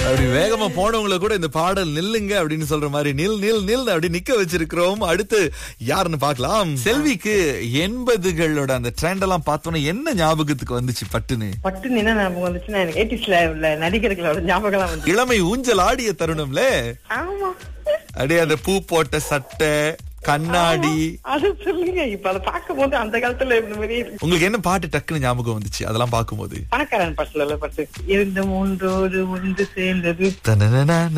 அப்படி வேகமா போனவங்களை கூட இந்த பாடல் நில்லுங்க அப்படின்னு சொல்ற மாதிரி நில் நில் நில் அப்படி நிக்க வச்சிருக்கிறோம். அடுத்து யாருன்னு பார்க்கலாம். செல்விக்கு 80களோட அந்த ட்ரெண்ட் எல்லாம் பார்த்தோன்னா என்ன ஞாபகத்துக்கு வந்துச்சு? பட்டுன்னு என்ன ஞாபகம் வந்துச்சுன்னா எனக்கு 80ஸ்ல உள்ள நடிகர்களோட ஞாபகம் வந்து இளமை ஊஞ்சல் ஆடிய தருணம்ல. ஆமா, அப்படியே அந்த பூ போட்ட சட்டை, கண்ணாடி, அது சொல்லுங்க. இப்ப அதை பார்க்கும் போது அந்த காலத்துல இருந்த மாதிரி உங்களுக்கு என்ன பாட்டு டக்குன்னு ஞாபகம் வந்துச்சு அதெல்லாம் பார்க்கும்போது? பணக்காரன் பட்டுல பாட்டு இருந்த மூன்றோடு ஒன்று சேர்ந்தது.